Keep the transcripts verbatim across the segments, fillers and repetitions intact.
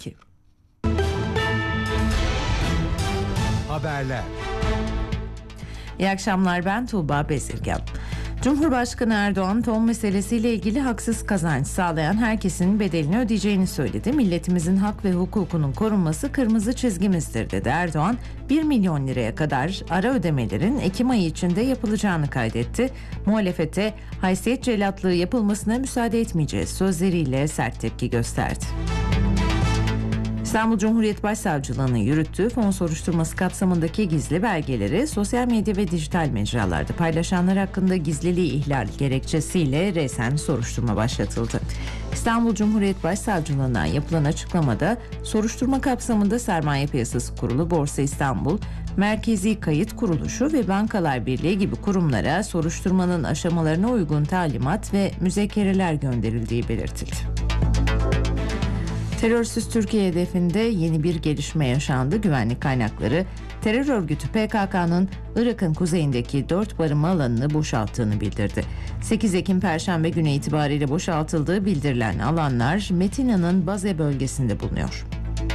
iki. Haberler. İyi akşamlar, ben Tuğba Bezirgan. Cumhurbaşkanı Erdoğan ton meselesiyle ilgili haksız kazanç sağlayan herkesin bedelini ödeyeceğini söyledi. Milletimizin hak ve hukukunun korunması kırmızı çizgimizdir dedi Erdoğan. bir milyon liraya kadar ara ödemelerin Ekim ayı içinde yapılacağını kaydetti. Muhalefete haysiyet celatlığı yapılmasına müsaade etmeyeceğiz sözleriyle sert tepki gösterdi. İstanbul Cumhuriyet Başsavcılığı'nın yürüttüğü fon soruşturması kapsamındaki gizli belgeleri sosyal medya ve dijital mecralarda paylaşanlar hakkında gizliliği ihlal gerekçesiyle resen soruşturma başlatıldı. İstanbul Cumhuriyet Başsavcılığı'ndan yapılan açıklamada soruşturma kapsamında Sermaye Piyasası Kurulu, Borsa İstanbul, Merkezi Kayıt Kuruluşu ve Bankalar Birliği gibi kurumlara soruşturmanın aşamalarına uygun talimat ve müzekkereler gönderildiği belirtildi. Terörsüz Türkiye hedefinde yeni bir gelişme yaşandı. Güvenlik kaynakları terör örgütü P K K'nın Irak'ın kuzeyindeki dört barınma alanını boşalttığını bildirdi. sekiz Ekim Perşembe günü itibariyle boşaltıldığı bildirilen alanlar Metina'nın Baze bölgesinde bulunuyor.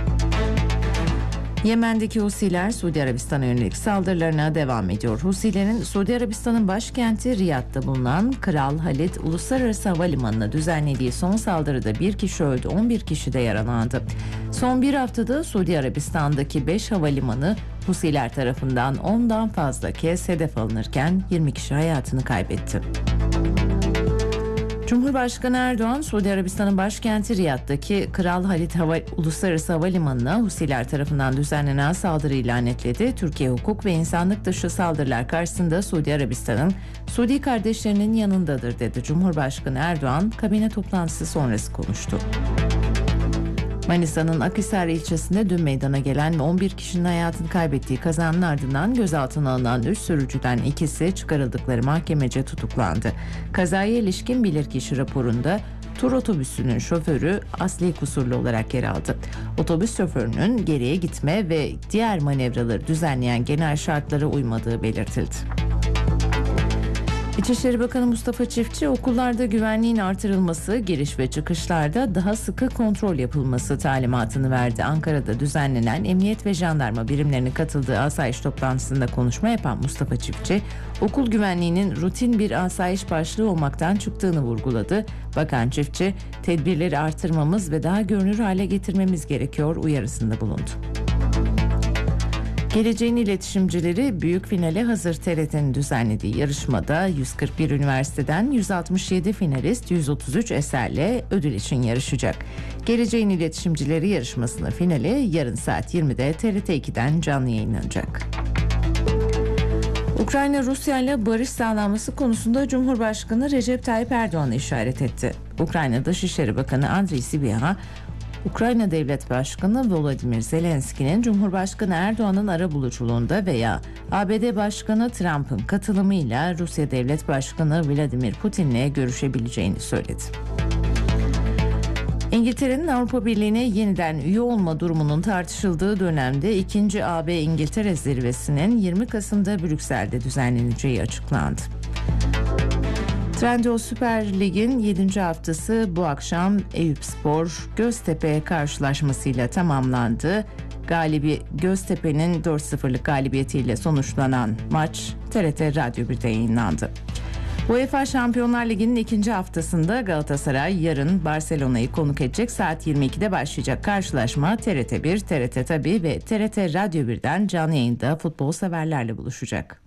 Yemen'deki Husiler Suudi Arabistan'a yönelik saldırılarına devam ediyor. Husilerin Suudi Arabistan'ın başkenti Riyad'da bulunan Kral Halid Uluslararası Havalimanı'na düzenlediği son saldırıda bir kişi öldü, on bir kişi de yaralandı. Son bir haftada Suudi Arabistan'daki beş havalimanı Husiler tarafından ondan fazla kez hedef alınırken yirmi kişi hayatını kaybetti. Cumhurbaşkanı Erdoğan, Suudi Arabistan'ın başkenti Riyad'daki Kral Halid Hava, Uluslararası Havalimanı'na Husiler tarafından düzenlenen saldırıyı lanetledi. Türkiye hukuk ve insanlık dışı saldırılar karşısında Suudi Arabistan'ın Suudi kardeşlerinin yanındadır dedi. Cumhurbaşkanı Erdoğan, kabine toplantısı sonrası konuştu. Manisa'nın Akhisar ilçesinde dün meydana gelen ve on bir kişinin hayatını kaybettiği kazanın ardından gözaltına alınan üç sürücüden ikisi çıkarıldıkları mahkemece tutuklandı. Kazaya ilişkin bilirkişi raporunda tur otobüsünün şoförü asli kusurlu olarak yer aldı. Otobüs şoförünün geriye gitme ve diğer manevraları düzenleyen genel şartlara uymadığı belirtildi. İçişleri Bakanı Mustafa Çiftçi, okullarda güvenliğin artırılması, giriş ve çıkışlarda daha sıkı kontrol yapılması talimatını verdi. Ankara'da düzenlenen emniyet ve jandarma birimlerinin katıldığı asayiş toplantısında konuşma yapan Mustafa Çiftçi, okul güvenliğinin rutin bir asayiş başlığı olmaktan çıktığını vurguladı. Bakan Çiftçi, tedbirleri artırmamız ve daha görünür hale getirmemiz gerekiyor uyarısında bulundu. Geleceğin iletişimcileri büyük finale hazır. T R T'nin düzenlediği yarışmada yüz kırk bir üniversiteden yüz altmış yedi finalist yüz otuz üç eserle ödül için yarışacak. Geleceğin iletişimcileri yarışmasının finali yarın saat yirmide T R T iki'den canlı yayınlanacak. Ukrayna Rusya ile barış sağlanması konusunda Cumhurbaşkanı Recep Tayyip Erdoğan'ı işaret etti. Ukrayna Dışişleri Bakanı Andriy Sybiha, Ukrayna Devlet Başkanı Volodymyr Zelenski'nin Cumhurbaşkanı Erdoğan'ın arabuluculuğunda veya A B D Başkanı Trump'ın katılımıyla Rusya Devlet Başkanı Vladimir Putin'le görüşebileceğini söyledi. İngiltere'nin Avrupa Birliği'ne yeniden üye olma durumunun tartışıldığı dönemde ikinci A B İngiltere zirvesinin yirmi Kasım'da Brüksel'de düzenleneceği açıklandı. Trendyol Süper Lig'in yedinci haftası bu akşam Eyüpspor Göztepe karşılaşmasıyla tamamlandı. Galibi Göztepe'nin dört sıfırlık galibiyetiyle sonuçlanan maç T R T Radyo bir'de yayınlandı. UEFA Şampiyonlar Ligi'nin ikinci haftasında Galatasaray yarın Barcelona'yı konuk edecek. Saat yirmi iki'de başlayacak karşılaşma T R T bir, T R T Tabii ve T R T Radyo bir'den canlı yayında futbol severlerle buluşacak.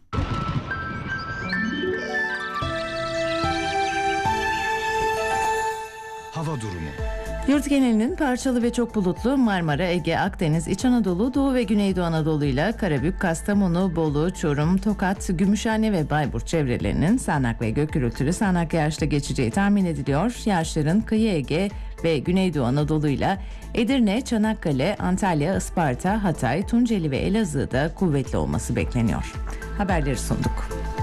Hava durumu. Yurt genelinin parçalı ve çok bulutlu, Marmara, Ege, Akdeniz, İç Anadolu, Doğu ve Güneydoğu Anadolu ile Karabük, Kastamonu, Bolu, Çorum, Tokat, Gümüşhane ve Bayburt çevrelerinin sağanak ve gök gürültülü sağanak yağışla geçeceği tahmin ediliyor. Yağışların kıyı Ege ve Güneydoğu Anadolu ile Edirne, Çanakkale, Antalya, Isparta, Hatay, Tunceli ve Elazığ'da kuvvetli olması bekleniyor. Haberleri sunduk.